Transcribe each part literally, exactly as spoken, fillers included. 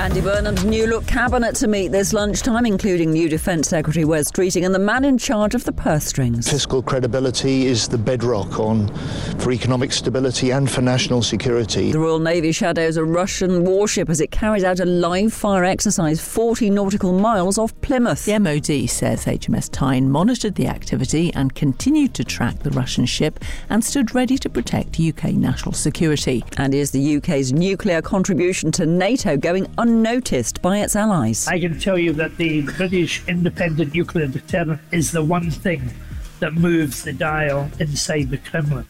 Andy Burnham's new look cabinet to meet this lunchtime, including new Defence Secretary Wes Streeting and the man in charge of the purse strings. Fiscal credibility is the bedrock on for economic stability and for national security. The Royal Navy shadows a Russian warship as it carries out a live fire exercise forty nautical miles off Plymouth. The M O D says H M S Tyne monitored the activity and continued to track the Russian ship and stood ready to protect U K national security. And is the U K's nuclear contribution to NATO going unnoticed by its allies? I can tell you that the British independent nuclear deterrent is the one thing that moves the dial inside the Kremlin.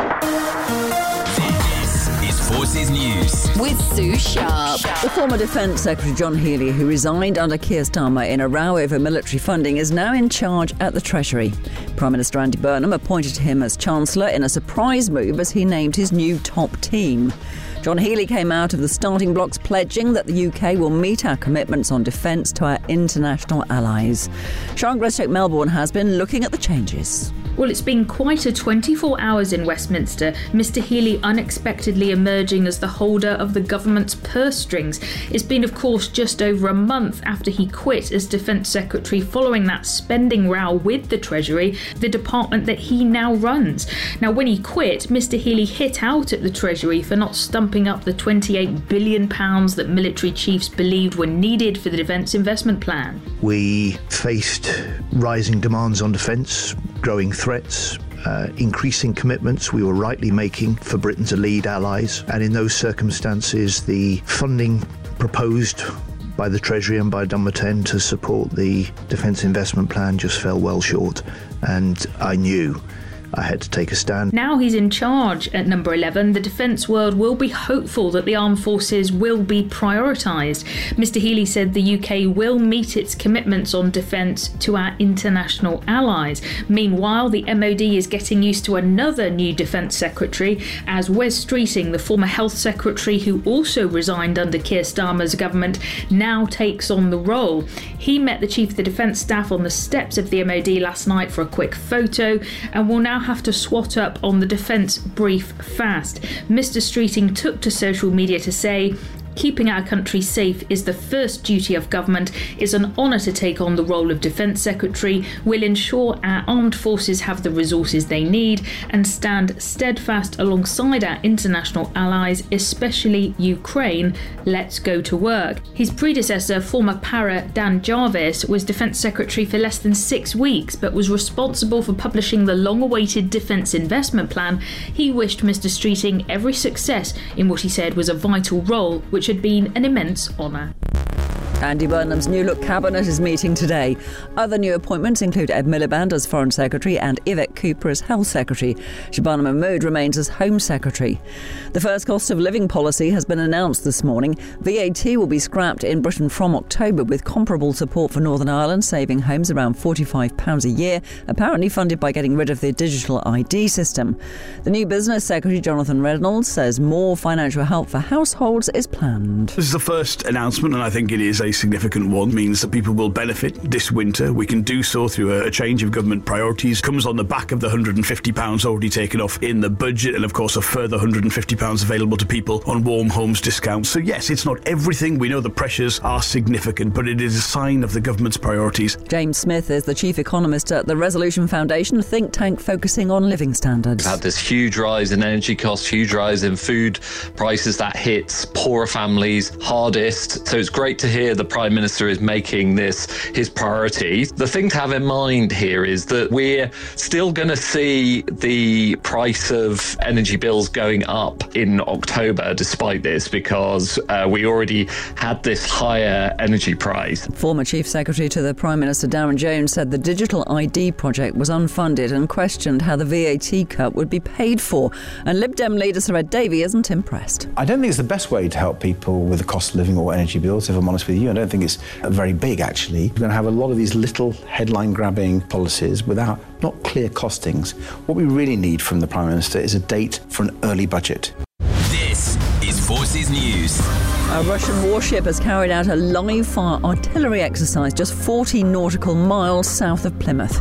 This is Forces News with Sue Sharp. The former Defence Secretary John Healey, who resigned under Keir Starmer in a row over military funding, is now in charge at the Treasury. Prime Minister Andy Burnham appointed him as Chancellor in a surprise move as he named his new top team. John Healey came out of the starting blocks pledging that the U K will meet our commitments on defence to our international allies. Sian Grestwick Melbourne has been looking at the changes. Well, it's been quite a twenty-four hours in Westminster, Mr Healey unexpectedly emerging as the holder of the government's purse strings. It's been, of course, just over a month after he quit as Defence Secretary following that spending row with the Treasury, the department that he now runs. Now, when he quit, Mr Healey hit out at the Treasury for not stumping up the twenty-eight billion pounds that military chiefs believed were needed for the Defence Investment Plan. We faced rising demands on defence, growing threats, uh, increasing commitments we were rightly making for Britain to lead allies, and in those circumstances the funding proposed by the Treasury and by Dunbarton to support the Defence Investment Plan just fell well short, and I knew I had to take a stand. Now he's in charge at number eleven, the defence world will be hopeful that the armed forces will be prioritised. Mr Healey said the U K will meet its commitments on defence to our international allies. Meanwhile, the M O D is getting used to another new Defence Secretary as Wes Streeting, the former Health Secretary who also resigned under Keir Starmer's government, now takes on the role. He met the Chief of the Defence Staff on the steps of the M O D last night for a quick photo and will now have to swat up on the defence brief fast. Mr Streeting took to social media to say, "Keeping our country safe is the first duty of government. It's an honour to take on the role of Defence Secretary. We'll ensure our armed forces have the resources they need and stand steadfast alongside our international allies, especially Ukraine. Let's go to work." His predecessor, former para Dan Jarvis, was Defence Secretary for less than six weeks but was responsible for publishing the long-awaited Defence Investment Plan. He wished Mr Streeting every success in what he said was a vital role, which had been an immense honour. Andy Burnham's new look cabinet is meeting today. Other new appointments include Ed Miliband as Foreign Secretary and Yvette Cooper as Health Secretary. Shabana Mahmood remains as Home Secretary. The first cost of living policy has been announced this morning. V A T will be scrapped in Britain from October, with comparable support for Northern Ireland saving homes around forty-five pounds a year, apparently funded by getting rid of the digital I D system. The new Business Secretary, Jonathan Reynolds, says more financial help for households is planned. This is the first announcement, and I think it is a significant one. It means that people will benefit this winter. We can do so through a change of government priorities. Comes on the back of the one hundred fifty pounds already taken off in the budget, and of course a further one hundred fifty pounds available to people on warm homes discounts. So yes, it's not everything. We know the pressures are significant, but it is a sign of the government's priorities. James Smith is the chief economist at the Resolution Foundation, a think tank focusing on living standards. We've had this huge rise in energy costs, huge rise in food prices that hits poorer families hardest. So it's great to hear the Prime Minister is making this his priority. The thing to have in mind here is that we're still going to see the price of energy bills going up in October despite this, because uh, we already had this higher energy price. Former Chief Secretary to the Prime Minister Darren Jones said the digital I D project was unfunded and questioned how the V A T cut would be paid for. And Lib Dem leader Sir Ed Davey isn't impressed. I don't think it's the best way to help people with the cost of living or energy bills, if I'm honest with you. I don't think it's very big, actually. We're going to have a lot of these little headline-grabbing policies without not clear costings. What we really need from the Prime Minister is a date for an early budget. This is Forces News. A Russian warship has carried out a live-fire artillery exercise just forty nautical miles south of Plymouth.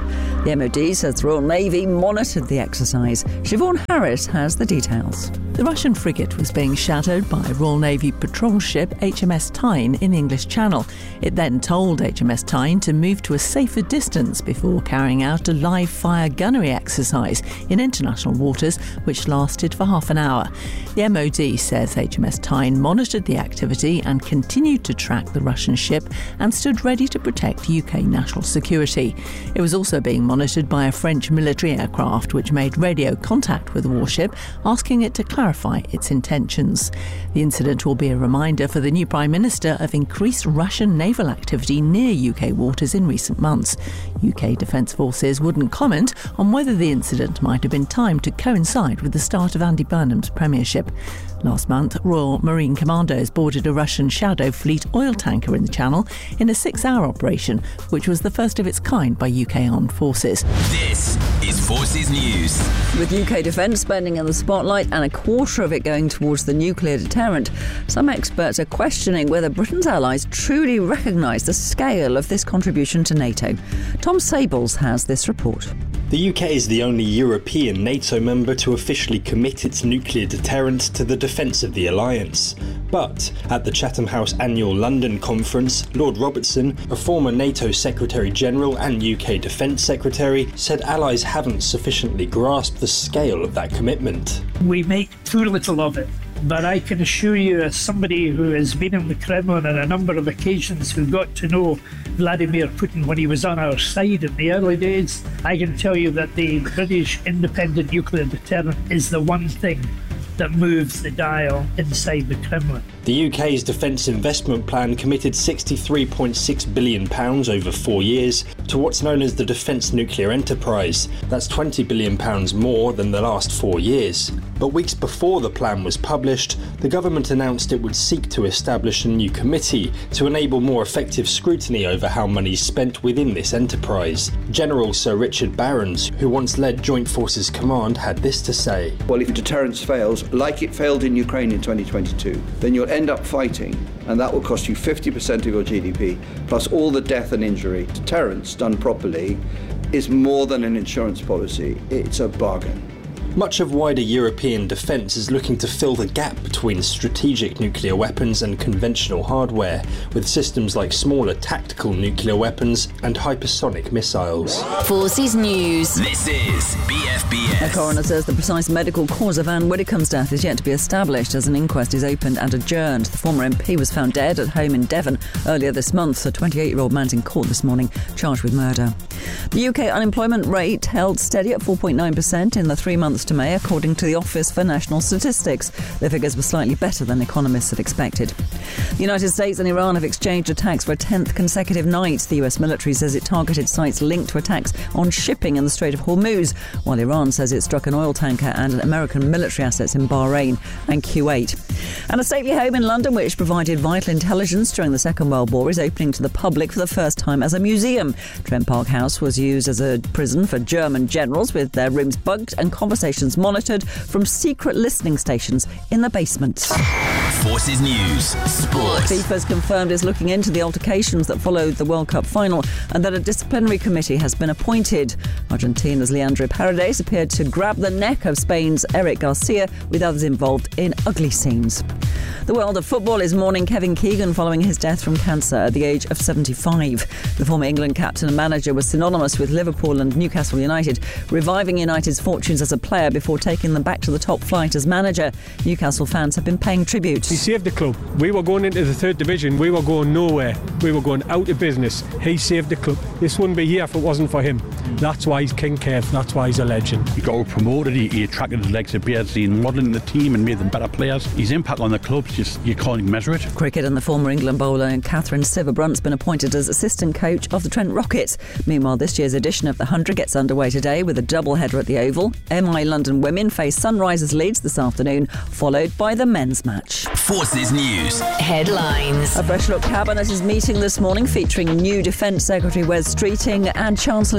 The M O D says the Royal Navy monitored the exercise. Siobhan Harris has the details. The Russian frigate was being shadowed by Royal Navy patrol ship H M S Tyne in the English Channel. It then told H M S Tyne to move to a safer distance before carrying out a live fire gunnery exercise in international waters, which lasted for half an hour. The M O D says H M S Tyne monitored the activity and continued to track the Russian ship and stood ready to protect U K national security. It was also being monitored by a French military aircraft which made radio contact with the warship, asking it to clarify its intentions. The incident will be a reminder for the new Prime Minister of increased Russian naval activity near U K waters in recent months. U K Defence Forces wouldn't comment on whether the incident might have been timed to coincide with the start of Andy Burnham's premiership. Last month, Royal Marine Commandos boarded a Russian Shadow Fleet oil tanker in the Channel in a six-hour operation, which was the first of its kind by U K armed forces. This is Forces News. With U K defence spending in the spotlight and a quarter of it going towards the nuclear deterrent, some experts are questioning whether Britain's allies truly recognise the scale of this contribution to NATO. Tom Sables has this report. The U K is the only European NATO member to officially commit its nuclear deterrent to the defence of the alliance. But at the Chatham House annual London conference, Lord Robertson, a former NATO Secretary-General and U K Defence Secretary, said allies haven't sufficiently grasped the scale of that commitment. We make too little of it. But I can assure you, as somebody who has been in the Kremlin on a number of occasions, who got to know Vladimir Putin when he was on our side in the early days, I can tell you that the British independent nuclear deterrent is the one thing that moves the dial inside the Kremlin. The U K's defence investment plan committed sixty-three point six billion pounds over four years to what's known as the Defence Nuclear Enterprise. That's twenty billion pounds more than the last four years. But weeks before the plan was published, the government announced it would seek to establish a new committee to enable more effective scrutiny over how money is spent within this enterprise. General Sir Richard Barrons, who once led Joint Forces Command, had this to say. Well, if deterrence fails, like it failed in Ukraine in twenty twenty-two, then you'll end up fighting, and that will cost you fifty percent of your G D P, plus all the death and injury. Deterrence, done properly, is more than an insurance policy. It's a bargain. Much of wider European defence is looking to fill the gap between strategic nuclear weapons and conventional hardware, with systems like smaller tactical nuclear weapons and hypersonic missiles. Forces News. This is B F B S. A coroner says the precise medical cause of Anne Widdecombe's death is yet to be established as an inquest is opened and adjourned. The former M P was found dead at home in Devon earlier this month. A twenty-eight-year-old man's in court this morning, charged with murder. The U K unemployment rate held steady at four point nine percent in the three months to May, according to the Office for National Statistics. The figures were slightly better than economists had expected. The United States and Iran have exchanged attacks for a tenth consecutive night. The U S military says it targeted sites linked to attacks on shipping in the Strait of Hormuz, while Iran says it struck an oil tanker and American military assets in Bahrain and Kuwait. And a stately home in London, which provided vital intelligence during the Second World War, is opening to the public for the first time as a museum. Trent Park House was used as a prison for German generals, with their rooms bugged and conversations monitored from secret listening stations in the basement. Forces News Sport. FIFA's confirmed is looking into the altercations that followed the World Cup final and that a disciplinary committee has been appointed. Argentina's Leandro Paredes appeared to grab the neck of Spain's Eric Garcia, with others involved in ugly scenes. The world of football is mourning Kevin Keegan following his death from cancer at the age of seventy-five. The former England captain and manager was synonymous with Liverpool and Newcastle United, reviving United's fortunes as a player before taking them back to the top flight as manager. Newcastle fans have been paying tribute. He saved the club. We were going into the third division. We were going nowhere. We were going out of business. He saved the club. This wouldn't be here if it wasn't for him. That's why he's King Kev. That's why he's a legend. He got promoted. He, he attracted the legs of players. He modelled the team and made them better players. His impact on the club's just, you can't measure it. Cricket and the former England bowler Catherine Sciver-Brunt's been appointed as assistant coach of the Trent Rockets. Meanwhile, this year's edition of the one hundred gets underway today with a double-header at the Oval. M I London women face Sunrisers Leeds this afternoon, followed by the men's match. Forces News Headlines. A fresh look cabinet is meeting this morning, featuring new Defence Secretary Wes Streeting and Chancellor John Healey.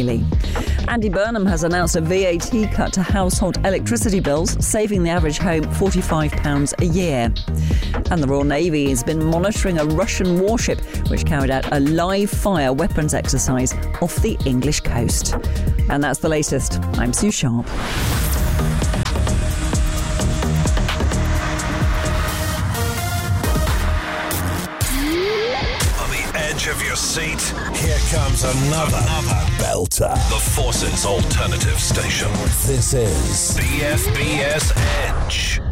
Healy. Andy Burnham has announced a V A T cut to household electricity bills, saving the average home forty-five pounds a year. And the Royal Navy has been monitoring a Russian warship which carried out a live-fire weapons exercise off the English coast. And that's the latest. I'm Sue Sharp. Of your seat, here comes another, another belter. The Forces Alternative Station. This is B F B S Edge.